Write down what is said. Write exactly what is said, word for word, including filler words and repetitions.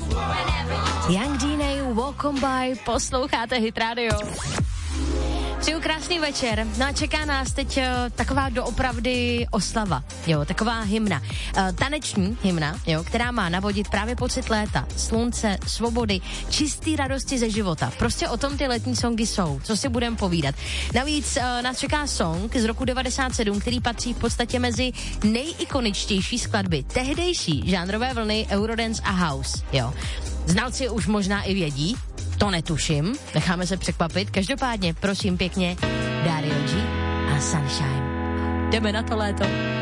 Young D N A, Welcome by, posloucháte Hit Radio. Přeju krásný večer, no a čeká nás teď uh, taková doopravdy oslava, jo, taková hymna, uh, taneční hymna, jo, která má navodit právě pocit léta, slunce, svobody, čistý radosti ze života. Prostě o tom ty letní songy jsou, co si budeme povídat. Navíc uh, nás čeká song z roku devadesát sedm, který patří v podstatě mezi nejikoničtější skladby tehdejší žánrové vlny Eurodance a House, jo. Znalci už možná i vědí, to netuším, necháme se překvapit. Každopádně, prosím pěkně, Dario G a Sunshine. Jdeme na to léto.